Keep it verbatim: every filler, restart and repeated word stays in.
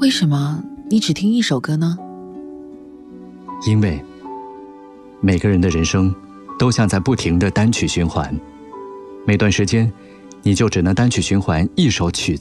为什么你只听一首歌呢？ 因为每个人的人生都像在不停的单曲循环，每段时间你就只能单曲循环一首曲子。